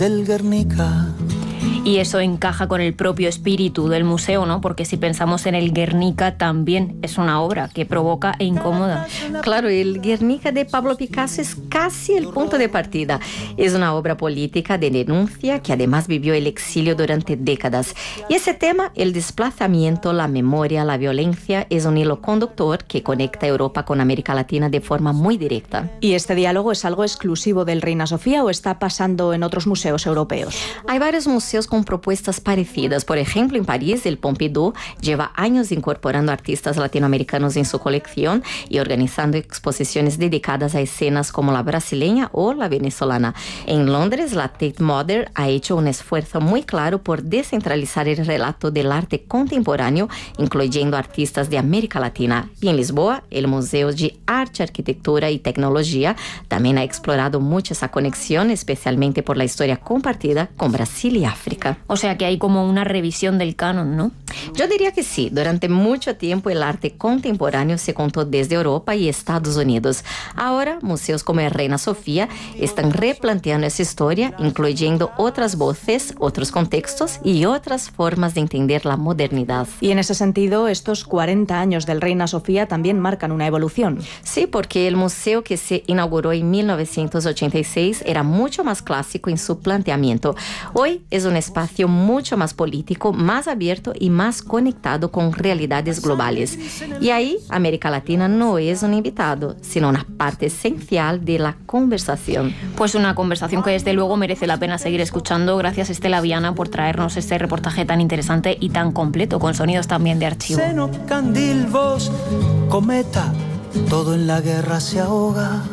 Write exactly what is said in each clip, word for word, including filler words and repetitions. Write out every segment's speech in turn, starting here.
del Guernica. Y eso encaja con el propio espíritu del museo, ¿no? Porque si pensamos en el Guernica, también es una obra que provoca e incomoda. Claro, el Guernica de Pablo Picasso es casi el punto de partida. Es una obra política de denuncia que además vivió el exilio durante décadas. Y ese tema, el desplazamiento, la memoria, la violencia, es un hilo conductor que conecta Europa con América Latina de forma muy directa. ¿Y este diálogo es algo exclusivo del Reina Sofía o está pasando en otros museos europeos? Hay varios museos con propuestas parecidas. Por ejemplo, en París, el Pompidou lleva años incorporando artistas latinoamericanos en su colección y organizando exposiciones dedicadas a escenas como la brasileña o la venezolana. En Londres, la Tate Modern ha hecho un esfuerzo muy claro por descentralizar el relato del arte contemporáneo, incluyendo artistas de América Latina. Y en Lisboa, el Museo de Arte, Arquitectura y Tecnología también ha explorado mucho esa conexión, especialmente por la historia compartida con Brasil y África. O sea que hay como una revisión del canon, ¿no? Yo diría que sí. Durante mucho tiempo el arte contemporáneo se contó desde Europa y Estados Unidos. Ahora, museos como el Reina Sofía están replanteando esa historia, incluyendo otras voces, otros contextos y otras formas de entender la modernidad. Y en ese sentido, estos cuarenta años del Reina Sofía también marcan una evolución. Sí, porque el museo que se inauguró en mil novecientos ochenta y seis era mucho más clásico en su planteamiento. Hoy es un espacio mucho más político, más abierto y más conectado con realidades globales. Y ahí, América Latina no es un invitado, sino una parte esencial de la conversación. Pues una conversación que desde luego merece la pena seguir escuchando. Gracias, Estela Viana, por traernos este reportaje tan interesante y tan completo, con sonidos también de archivo. Seno, candil, voz, cometa, todo en la guerra se ahoga.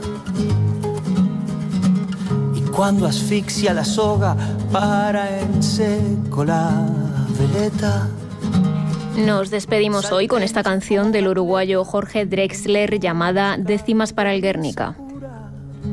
Cuando asfixia la soga para en seco la veleta. Nos despedimos hoy con esta canción del uruguayo Jorge Drexler llamada Décimas para el Guernica.